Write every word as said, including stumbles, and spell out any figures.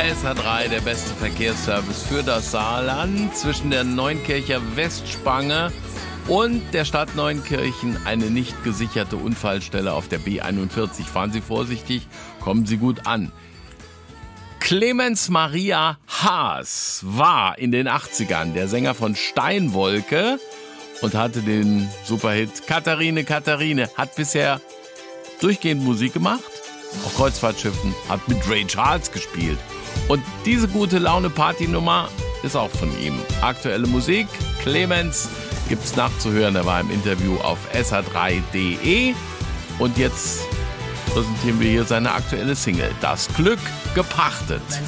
S H drei, der beste Verkehrsservice für das Saarland. Zwischen der Neunkircher Westspange und der Stadt Neunkirchen eine nicht gesicherte Unfallstelle auf der B einundvierzig. Fahren Sie vorsichtig, kommen Sie gut an. Clemens Maria Haas war in den achtzigern der Sänger von Steinwolke und hatte den Superhit Katharine, Katharine. Hat bisher durchgehend Musik gemacht, auf Kreuzfahrtschiffen, hat mit Ray Charles gespielt. Und diese gute Laune-Party-Nummer ist auch von ihm. Aktuelle Musik, Clemens, gibt's nachzuhören. Er war im Interview auf S H drei Punkt de. Und jetzt präsentieren wir hier seine aktuelle Single, Das Glück gepachtet.